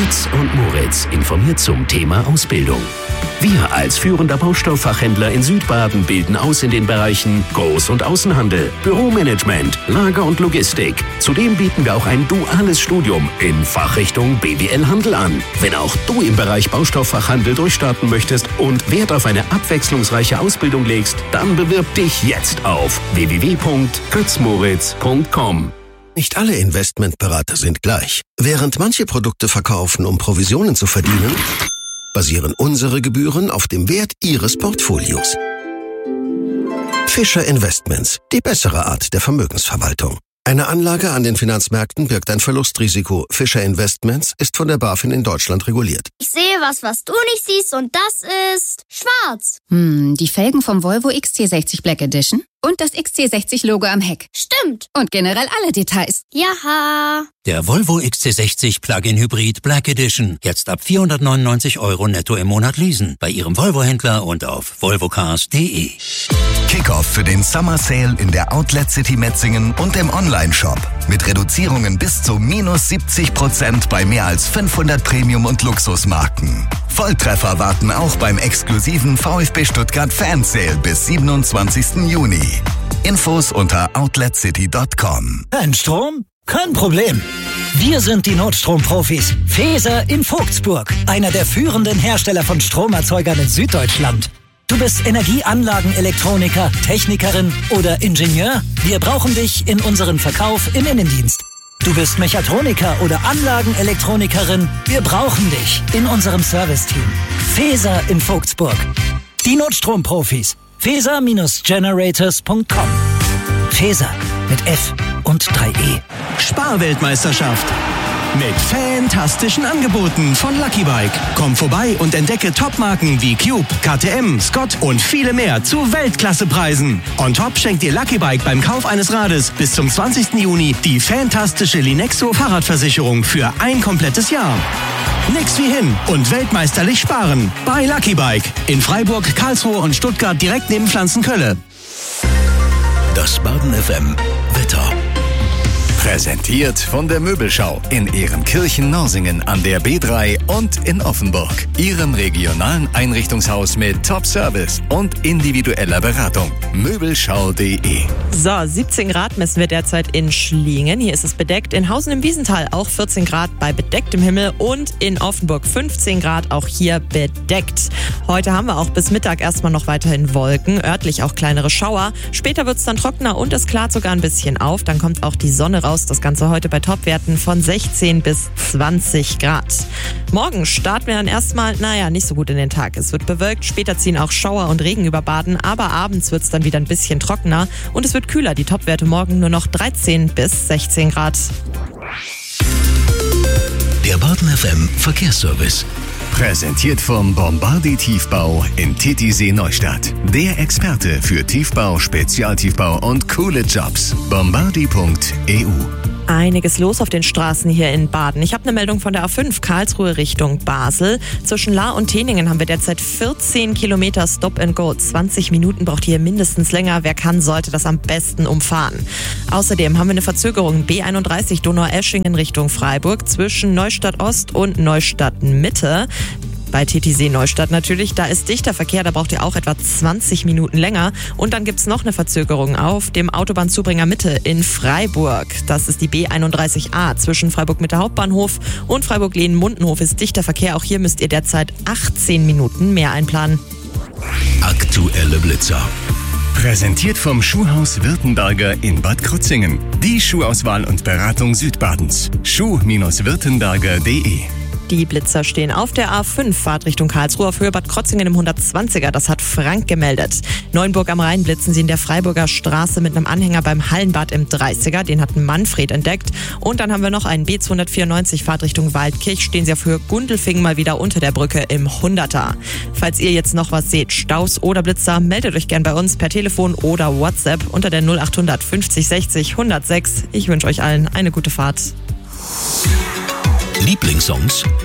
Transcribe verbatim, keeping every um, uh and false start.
Götz und Moritz informiert zum Thema Ausbildung. Wir als führender Baustofffachhändler in Südbaden bilden aus in den Bereichen Groß- und Außenhandel, Büromanagement, Lager und Logistik. Zudem bieten wir auch ein duales Studium in Fachrichtung B W L Handel an. Wenn auch du im Bereich Baustofffachhandel durchstarten möchtest und Wert auf eine abwechslungsreiche Ausbildung legst, dann bewirb dich jetzt auf w w w punkt götz moritz punkt com. Nicht alle Investmentberater sind gleich. Während manche Produkte verkaufen, um Provisionen zu verdienen, basieren unsere Gebühren auf dem Wert Ihres Portfolios. Fischer Investments, die bessere Art der Vermögensverwaltung. Eine Anlage an den Finanzmärkten birgt ein Verlustrisiko. Fischer Investments ist von der BaFin in Deutschland reguliert. Ich sehe was, was du nicht siehst, und das ist schwarz. Hm, die Felgen vom Volvo X C sechzig Black Edition und das X C sechzig Logo am Heck. Stimmt. Und generell alle Details. Jaha. Der Volvo X C sechzig Plug-in Hybrid Black Edition. Jetzt ab vierhundertneunundneunzig Euro netto im Monat leasen. Bei Ihrem Volvo-Händler und auf volvocars punkt de. Kickoff für den Summer Sale in der Outlet City Metzingen und im Online-Shop. Mit Reduzierungen bis zu minus siebzig Prozent bei mehr als fünfhundert Premium- und Luxusmarken. Volltreffer warten auch beim exklusiven VfB Stuttgart Fan Sale bis siebenundzwanzigsten Juni. Infos unter outlet city punkt com. Kein Strom? Kein Problem. Wir sind die Notstromprofis. Feser in Vogtsburg, einer der führenden Hersteller von Stromerzeugern in Süddeutschland. Du bist Energieanlagen-Elektroniker, Technikerin oder Ingenieur? Wir brauchen dich in unserem Verkauf im Innendienst. Du bist Mechatroniker oder Anlagenelektronikerin? Wir brauchen dich in unserem Serviceteam. Feser in Vogtsburg. Die Notstromprofis. feser Generators punkt com. Feser mit F und drei E. Sparweltmeisterschaft. Mit fantastischen Angeboten von Lucky Bike. Komm vorbei und entdecke Topmarken wie Cube, K T M, Scott und viele mehr zu Weltklassepreisen. On top schenkt dir Lucky Bike beim Kauf eines Rades bis zum zwanzigsten Juni die fantastische Linexo Fahrradversicherung für ein komplettes Jahr. Nix wie hin und weltmeisterlich sparen bei Lucky Bike. In Freiburg, Karlsruhe und Stuttgart direkt neben Pflanzenkölle. Das Baden F M Wetter. Präsentiert von der Möbelschau in Ehrenkirchen-Norsingen an der B drei und in Offenburg. Ihrem regionalen Einrichtungshaus mit Top-Service und individueller Beratung. Möbelschau punkt de. So, siebzehn Grad messen wir derzeit in Schlingen. Hier ist es bedeckt. In Hausen im Wiesental auch vierzehn Grad bei bedecktem Himmel und in Offenburg fünfzehn Grad, auch hier bedeckt. Heute haben wir auch bis Mittag erstmal noch weiterhin Wolken, örtlich auch kleinere Schauer. Später wird es dann trockener und es klart sogar ein bisschen auf. Dann kommt auch die Sonne raus. Das Ganze heute bei Topwerten von sechzehn bis zwanzig Grad. Morgen starten wir dann erstmal, naja, nicht so gut in den Tag. Es wird bewölkt, später ziehen auch Schauer und Regen über Baden, aber abends wird es dann wieder ein bisschen trockener und es wird kühler. Die Topwerte morgen nur noch dreizehn bis sechzehn Grad. Der Baden F M Verkehrsservice. Präsentiert vom Bombardi Tiefbau in Titisee Neustadt. Der Experte für Tiefbau, Spezialtiefbau und coole Jobs. bombardi punkt e u. Einiges los auf den Straßen hier in Baden. Ich habe eine Meldung von der A fünf Karlsruhe Richtung Basel. Zwischen Lahr und Teningen haben wir derzeit vierzehn Kilometer Stop and Go. zwanzig Minuten braucht hier mindestens länger. Wer kann, sollte das am besten umfahren. Außerdem haben wir eine Verzögerung B einunddreißig Donaueschingen Richtung Freiburg zwischen Neustadt Ost und Neustadt Mitte. Bei Titisee Neustadt natürlich, da ist dichter Verkehr, da braucht ihr auch etwa zwanzig Minuten länger. Und dann gibt's noch eine Verzögerung auf dem Autobahnzubringer Mitte in Freiburg. Das ist die B einunddreißig A. Zwischen Freiburg Mitte Hauptbahnhof und Freiburg-Lehnen-Mundenhof ist dichter Verkehr. Auch hier müsst ihr derzeit achtzehn Minuten mehr einplanen. Aktuelle Blitzer. Präsentiert vom Schuhhaus Württemberger in Bad Krozingen. Die Schuhauswahl und Beratung Südbadens. schuh Württemberger punkt de. Die Blitzer stehen auf der A fünf, Fahrt Richtung Karlsruhe auf Höhe Bad Krotzingen im hundertzwanziger. Das hat Frank gemeldet. Neuenburg am Rhein blitzen sie in der Freiburger Straße mit einem Anhänger beim Hallenbad im dreißiger. Den hat Manfred entdeckt. Und dann haben wir noch einen B zweihundertvierundneunzig, Fahrt Richtung Waldkirch. Stehen sie auf Höhe Gundelfingen mal wieder unter der Brücke im hunderter. Falls ihr jetzt noch was seht, Staus oder Blitzer, meldet euch gern bei uns per Telefon oder WhatsApp unter der null achthundert fünfzig sechzig hundertsechs. Ich wünsche euch allen eine gute Fahrt. Lieblingssongs